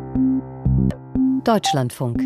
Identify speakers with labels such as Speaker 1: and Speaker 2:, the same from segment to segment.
Speaker 1: Deutschlandfunk.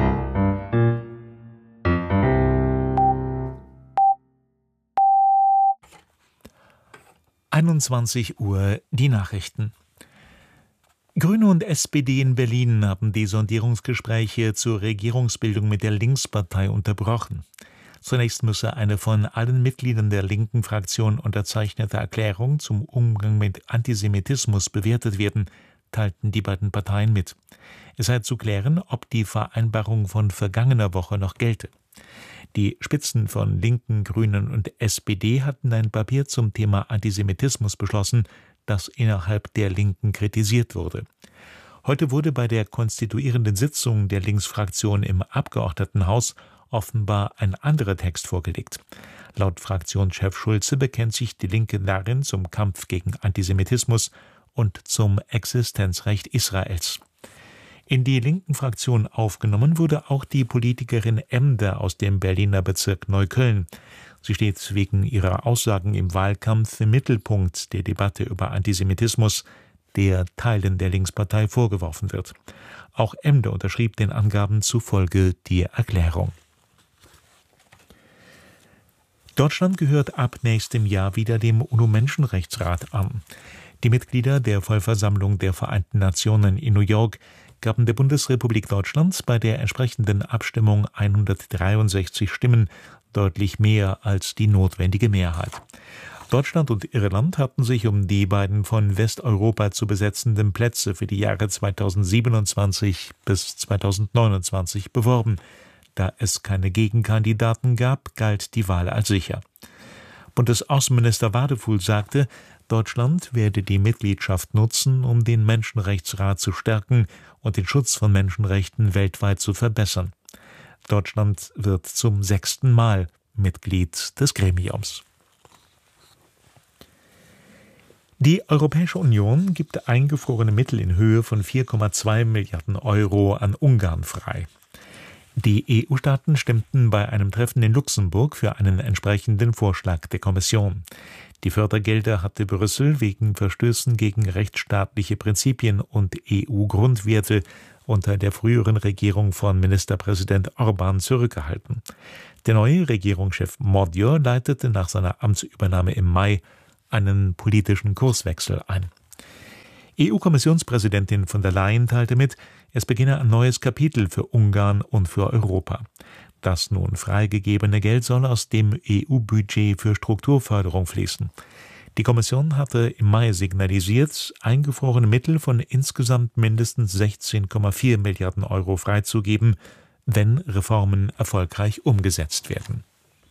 Speaker 2: Uhr die Nachrichten. Grüne und SPD in Berlin haben die Sondierungsgespräche zur Regierungsbildung mit der Linkspartei unterbrochen. Zunächst müsse eine von allen Mitgliedern der linken Fraktion unterzeichnete Erklärung zum Umgang mit Antisemitismus bewertet werden, teilten die beiden Parteien mit. Es sei zu klären, ob die Vereinbarung von vergangener Woche noch gelte. Die Spitzen von Linken, Grünen und SPD hatten ein Papier zum Thema Antisemitismus beschlossen, das innerhalb der Linken kritisiert wurde. Heute wurde bei der konstituierenden Sitzung der Linksfraktion im Abgeordnetenhaus offenbar ein anderer Text vorgelegt. Laut Fraktionschef Schulze bekennt sich die Linke darin zum Kampf gegen Antisemitismus und zum Existenzrecht Israels. In die linken Fraktion aufgenommen wurde auch die Politikerin Emder aus dem Berliner Bezirk Neukölln. Sie steht wegen ihrer Aussagen im Wahlkampf im Mittelpunkt der Debatte über Antisemitismus, der Teilen der Linkspartei vorgeworfen wird. Auch Emder unterschrieb den Angaben zufolge die Erklärung. Deutschland gehört ab nächstem Jahr wieder dem UNO-Menschenrechtsrat an. Die Mitglieder der Vollversammlung der Vereinten Nationen in New York gaben der Bundesrepublik Deutschland bei der entsprechenden Abstimmung 163 Stimmen, deutlich mehr als die notwendige Mehrheit. Deutschland und Irland hatten sich um die beiden von Westeuropa zu besetzenden Plätze für die Jahre 2027 bis 2029 beworben. Da es keine Gegenkandidaten gab, galt die Wahl als sicher. Bundesaußenminister Wadefuhl sagte, Deutschland werde die Mitgliedschaft nutzen, um den Menschenrechtsrat zu stärken und den Schutz von Menschenrechten weltweit zu verbessern. Deutschland wird zum 6. Mal Mitglied des Gremiums. Die Europäische Union gibt eingefrorene Mittel in Höhe von 4,2 Milliarden Euro an Ungarn frei. Die EU-Staaten stimmten bei einem Treffen in Luxemburg für einen entsprechenden Vorschlag der Kommission. Die Fördergelder hatte Brüssel wegen Verstößen gegen rechtsstaatliche Prinzipien und EU-Grundwerte unter der früheren Regierung von Ministerpräsident Orbán zurückgehalten. Der neue Regierungschef Mordio leitete nach seiner Amtsübernahme im Mai einen politischen Kurswechsel ein. EU-Kommissionspräsidentin von der Leyen teilte mit, es beginne ein neues Kapitel für Ungarn und für Europa. Das nun freigegebene Geld soll aus dem EU-Budget für Strukturförderung fließen. Die Kommission hatte im Mai signalisiert, eingefrorene Mittel von insgesamt mindestens 16,4 Milliarden Euro freizugeben, wenn Reformen erfolgreich umgesetzt werden.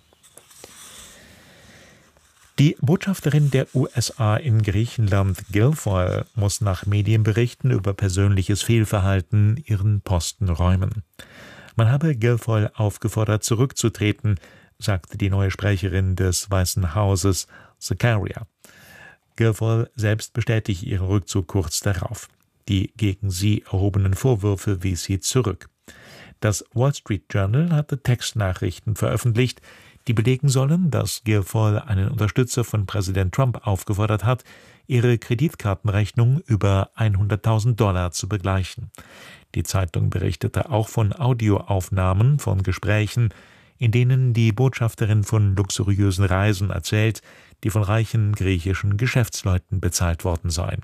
Speaker 2: Die Botschafterin der USA in Griechenland, Guilfoyle, muss nach Medienberichten über persönliches Fehlverhalten ihren Posten räumen. Man habe Guilfoyle aufgefordert, zurückzutreten, sagte die neue Sprecherin des Weißen Hauses, Zakaria. Guilfoyle selbst bestätigte ihren Rückzug kurz darauf. Die gegen sie erhobenen Vorwürfe wies sie zurück. Das Wall Street Journal hatte Textnachrichten veröffentlicht, die belegen sollen, dass Guilfoyle einen Unterstützer von Präsident Trump aufgefordert hat, ihre Kreditkartenrechnung über $100.000 zu begleichen. Die Zeitung berichtete auch von Audioaufnahmen von Gesprächen, in denen die Botschafterin von luxuriösen Reisen erzählt, die von reichen griechischen Geschäftsleuten bezahlt worden seien.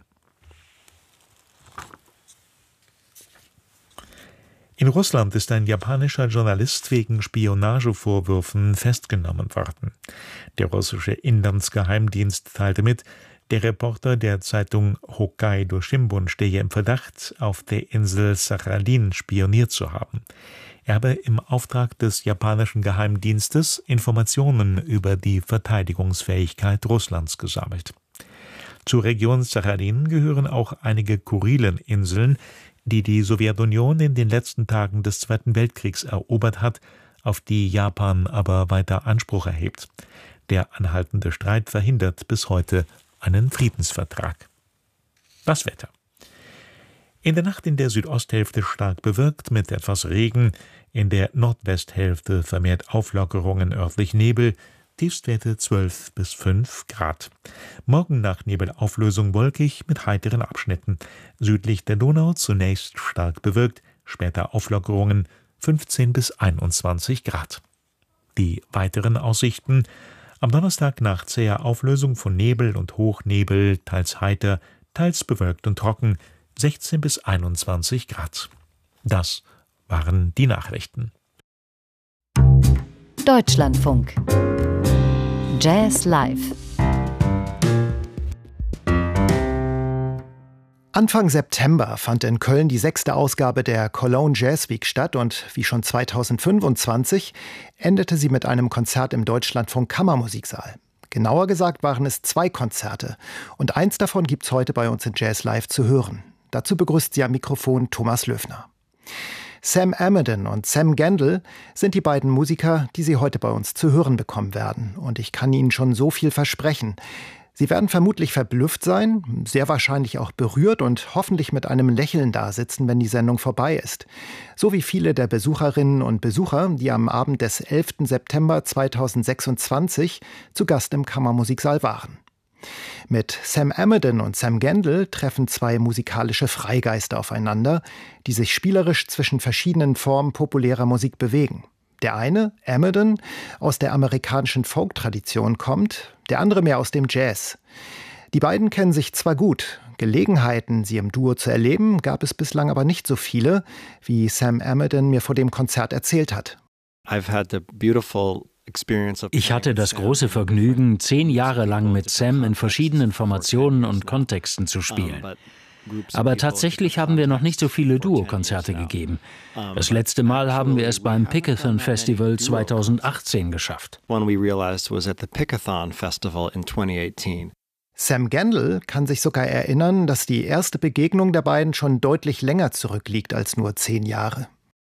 Speaker 2: In Russland ist ein japanischer Journalist wegen Spionagevorwürfen festgenommen worden. Der russische Inlandsgeheimdienst teilte mit, der Reporter der Zeitung Hokkaido Shimbun stehe im Verdacht, auf der Insel Sachalin spioniert zu haben. Er habe im Auftrag des japanischen Geheimdienstes Informationen über die Verteidigungsfähigkeit Russlands gesammelt. Zur Region Sachalin gehören auch einige Kurileninseln, die die Sowjetunion in den letzten Tagen des Zweiten Weltkriegs erobert hat, auf die Japan aber weiter Anspruch erhebt. Der anhaltende Streit verhindert bis heute einen Friedensvertrag. Das Wetter. In der Nacht in der Südosthälfte stark bewölkt mit etwas Regen, in der Nordwesthälfte vermehrt Auflockerungen, örtlich Nebel, Tiefstwerte 12 bis 5 Grad. Morgen nach Nebelauflösung wolkig mit heiteren Abschnitten. Südlich der Donau zunächst stark bewölkt, später Auflockerungen 15 bis 21 Grad. Die weiteren Aussichten: Am Donnerstag nach zäher Auflösung von Nebel und Hochnebel, teils heiter, teils bewölkt und trocken, 16 bis 21 Grad. Das waren die Nachrichten.
Speaker 1: Deutschlandfunk Jazz Live.
Speaker 3: Anfang September fand in Köln die 6. Ausgabe der Cologne Jazz Week statt und wie schon 2025 endete sie mit einem Konzert im Deutschlandfunk Kammermusiksaal. Genauer gesagt waren es 2 Konzerte und eins davon gibt's heute bei uns in Jazz Live zu hören. Dazu begrüßt sie am Mikrofon Thomas Löfner. Sam Amidon und Sam Gendel sind die beiden Musiker, die Sie heute bei uns zu hören bekommen werden. Und ich kann Ihnen schon so viel versprechen. Sie werden vermutlich verblüfft sein, sehr wahrscheinlich auch berührt und hoffentlich mit einem Lächeln dasitzen, wenn die Sendung vorbei ist. So wie viele der Besucherinnen und Besucher, die am Abend des 11. September 2026 zu Gast im Kammermusiksaal waren. Mit Sam Amidon und Sam Gendel treffen 2 musikalische Freigeister aufeinander, die sich spielerisch zwischen verschiedenen Formen populärer Musik bewegen. Der eine, Amidon, aus der amerikanischen Folk-Tradition kommt, der andere mehr aus dem Jazz. Die beiden kennen sich zwar gut, Gelegenheiten, sie im Duo zu erleben, gab es bislang aber nicht so viele, wie Sam Amidon mir vor dem Konzert erzählt hat.
Speaker 4: Ich hatte das große Vergnügen, 10 Jahre lang mit Sam in verschiedenen Formationen und Kontexten zu spielen. Aber tatsächlich haben wir noch nicht so viele Duo-Konzerte gegeben. Das letzte Mal haben wir es beim Pickathon Festival 2018 geschafft.
Speaker 3: Sam Gendel kann sich sogar erinnern, dass die erste Begegnung der beiden schon deutlich länger zurückliegt als nur 10 Jahre.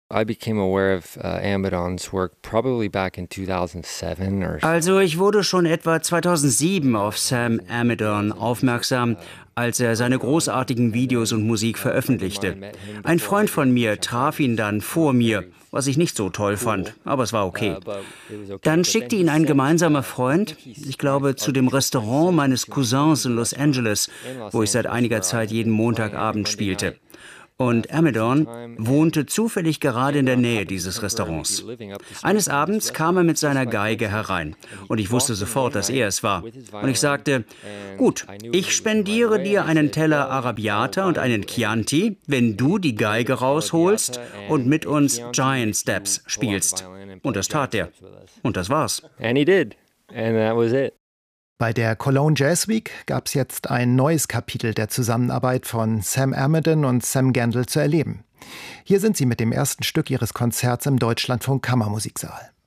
Speaker 5: Also ich wurde schon etwa 2007 auf Sam Amidon aufmerksam, als er seine großartigen Videos und Musik veröffentlichte. Ein Freund von mir traf ihn dann vor mir, was ich nicht so toll fand, aber es war okay. Dann schickte ihn ein gemeinsamer Freund, ich glaube, zu dem Restaurant meines Cousins in Los Angeles, wo ich seit einiger Zeit jeden Montagabend spielte. Und Amidon wohnte zufällig gerade in der Nähe dieses Restaurants. Eines Abends kam er mit seiner Geige herein und ich wusste sofort, dass er es war. Und ich sagte, gut, ich spendiere dir einen Teller Arrabbiata und einen Chianti, wenn du die Geige rausholst und mit uns Giant Steps spielst. Und das tat er. Und das war's.
Speaker 6: And he did. And that was it.
Speaker 3: Bei der Cologne Jazz Week gab es jetzt ein neues Kapitel der Zusammenarbeit von Sam Amidon und Sam Gendel zu erleben. Hier sind sie mit dem ersten Stück ihres Konzerts im Deutschlandfunk Kammermusiksaal.